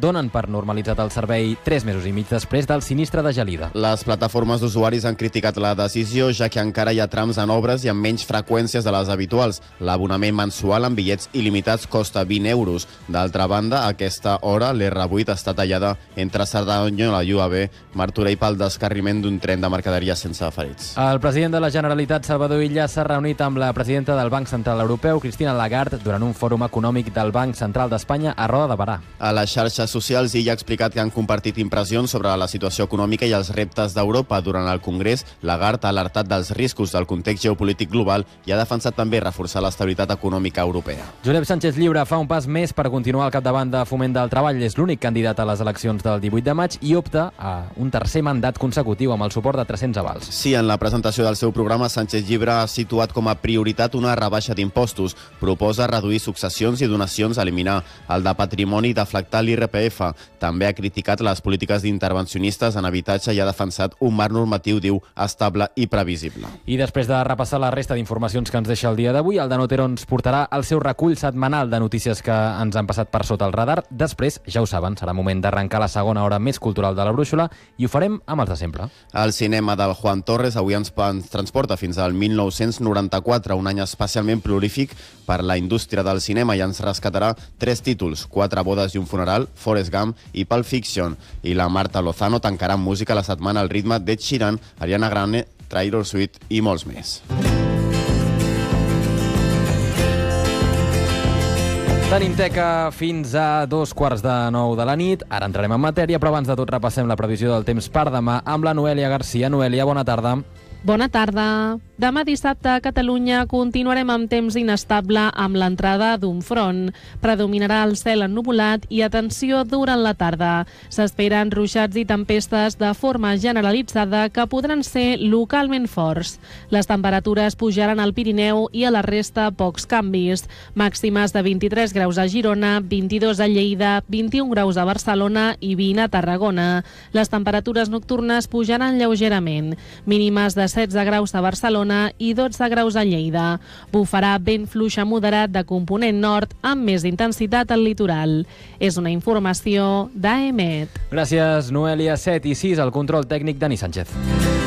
donen per normalitzat el servei 3 mesos i mig després del sinistre de Gelida. Les plataformes d'usuaris han criticat la decisió, ja que encara hi ha trams en obres i amb menys freqüències de les habituals. L'abonament mensual amb bitllets il·limitats costa 20 euros. D'altra banda, a aquesta hora l'R8 està tallada entre Cerdanyola i UAB, Martorell pel descarriment d'un tren de mercaderies sense ferits. El president de la Generalitat, Salvador Illa, s'ha reunit amb la presidenta del Banc Central Europeu, Christine Lagarde, durant un fòrum econòmic del Banc Central d'Espanya a Roda de Barà. A les xarxes socials, Illa ha explicat que han compartit impressions sobre la situació econòmica i els reptes d'Europa. Durant el Congrés, Lagarde ha alertat dels riscos del context geopolític global i ha defensat també reforçar l'estabilitat econòmica europea. Josep Sánchez Llibre fa un pas més per continuar al capdavant de Foment del Treball. És l'únic candidat a les eleccions del 18 de maig i opta a un tercer mandat consecutiu amb el suport de 300 avals. Sí, en la presentació del seu programa, Sánchez Llibre ha situat com a prioritat una rebaixa d'impostos. Proposa reduir successions i donacions, eliminar el de patrimoni i deflactar l'IRPF. També ha criticat les polítiques d'intervencionistes en habitatge i ha defensat un marc normatiu, diu, estable i previsible. I després de repassar la resta d'informacions que ens deixa el dia d'avui, el Dan Otero ens portarà el seu recull setmanal de notícies que ens han passat per sota el radar. Després, ja ho saben, serà moment d'arrencar la segona hora més cultural de la brúixola i ho farem amb els de sempre. El cinema del Juan Torres avui ens transporta fins al 1994, un any especialment prolífic per la indústria del cinema, i ens rescatarà 3 títols: 4 bodes i un funeral, Forrest Gump i Pulp Fiction. I la Marta Lozano tancarà amb música la setmana al ritme d'Ed Sheeran, Ariana Grande, Taylor Swift i molts més. Tenim teca fins a 2:15 de la nit. Ara entrarem en matèria, però abans de tot repassem la previsió del temps per demà amb la Noelia Garcia. Noelia, bona tarda. Bona tarda. Demà dissabte a Catalunya continuarem amb temps inestable amb l'entrada d'un front. Predominarà el cel ennuvolat i atenció durant la tarda. S'esperen ruixats i tempestes de forma generalitzada que podran ser localment forts. Les temperatures pujaran al Pirineu i a la resta pocs canvis. Màximes de 23 graus a Girona, 22 a Lleida, 21 graus a Barcelona i 20 a Tarragona. Les temperatures nocturnes pujaran lleugerament. Mínimes de 16 graus a Barcelona i 12 graus a Lleida. Bufarà vent fluix a moderat de component nord amb més intensitat al litoral. És una informació d'AEMET. Gràcies, Noelia. 7 i 6, el control tècnic, Dani Sánchez.